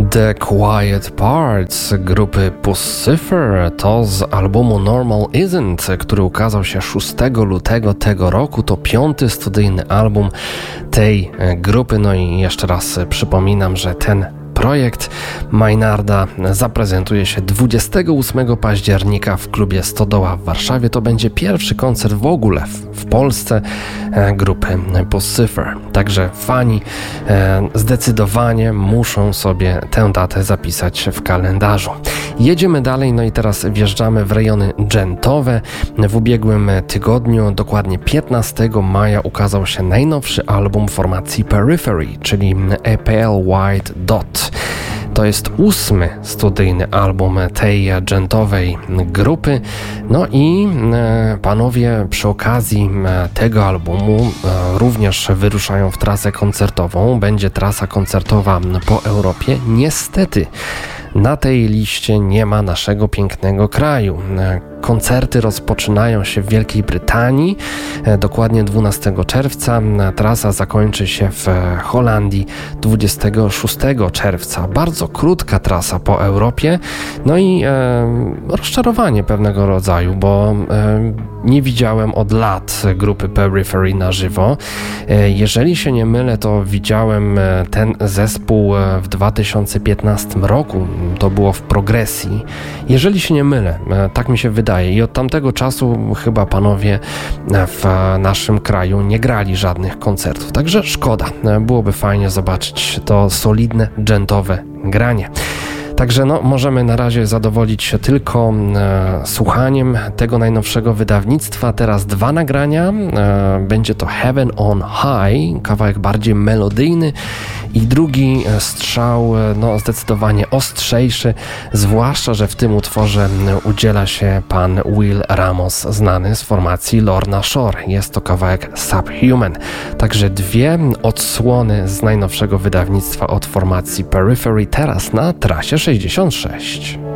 The Quiet Parts grupy Puscifer to z albumu Normal Isn't, który ukazał się 6 lutego tego roku. To 5. studyjny album tej grupy. No i jeszcze raz przypominam, że ten projekt Maynarda zaprezentuje się 28 października w klubie Stodoła w Warszawie. To będzie pierwszy koncert w ogóle w Polsce grupy Puscifer. Także fani zdecydowanie muszą sobie tę datę zapisać w kalendarzu. Jedziemy dalej, no i teraz wjeżdżamy w rejony dżentowe. W ubiegłym tygodniu, dokładnie 15 maja, ukazał się najnowszy album formacji Periphery, czyli EPL White Dot. To jest 8. studyjny album tej dżentowej grupy. No i panowie przy okazji tego albumu również wyruszają w trasę koncertową. Będzie trasa koncertowa po Europie. Niestety na tej liście nie ma naszego pięknego kraju. Koncerty rozpoczynają się w Wielkiej Brytanii, dokładnie 12 czerwca. Trasa zakończy się w Holandii 26 czerwca. Bardzo krótka trasa po Europie. No i rozczarowanie pewnego rodzaju, bo nie widziałem od lat grupy Periphery na żywo. Jeżeli się nie mylę, to widziałem ten zespół w 2015 roku. To było w Progresji. Jeżeli się nie mylę, tak mi się wydaje. I od tamtego czasu chyba panowie w naszym kraju nie grali żadnych koncertów. Także szkoda. Byłoby fajnie zobaczyć to solidne, dżentowe granie. Także możemy na razie zadowolić się tylko słuchaniem tego najnowszego wydawnictwa. Teraz 2 nagrania. Będzie to Heaven on High, kawałek bardziej melodyjny, i drugi strzał zdecydowanie ostrzejszy, zwłaszcza że w tym utworze udziela się pan Will Ramos, znany z formacji Lorna Shore. Jest to kawałek Subhuman. Także 2 odsłony z najnowszego wydawnictwa od formacji Periphery teraz na trasie 66.